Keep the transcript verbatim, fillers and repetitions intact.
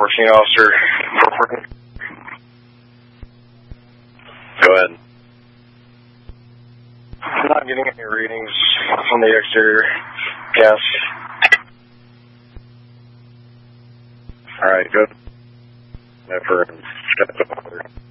fourteen officer. Go ahead. I'm not getting any readings on the exterior gas. All right, good. Never.